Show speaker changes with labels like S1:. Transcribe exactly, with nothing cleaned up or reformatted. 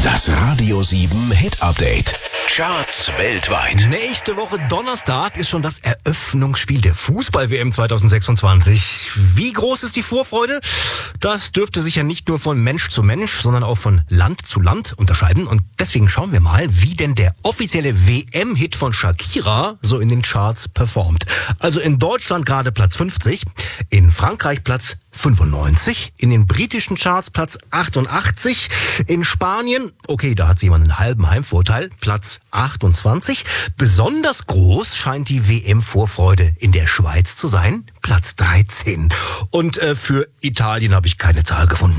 S1: Das Radio sieben Hit Update. Charts weltweit.
S2: Nächste Woche Donnerstag ist schon das Eröffnungsspiel der Fußball-W M zwanzig sechsundzwanzig. Wie groß ist die Vorfreude? Das dürfte sich ja nicht nur von Mensch zu Mensch, sondern auch von Land zu Land unterscheiden. Und deswegen schauen wir mal, wie denn der offizielle W M-Hit von Shakira so in den Charts performt. Also in Deutschland gerade Platz fünfzig, in Frankreich Platz fünfundneunzig, in den britischen Charts Platz achtundachtzig, in Spanien, okay, da hat sie jemand einen halben Heimvorteil, Platz achtundzwanzig. Besonders groß scheint die W M-Vorfreude in der Schweiz zu sein, Platz dreizehn. Und äh, für Italien habe ich keine Zahl gefunden.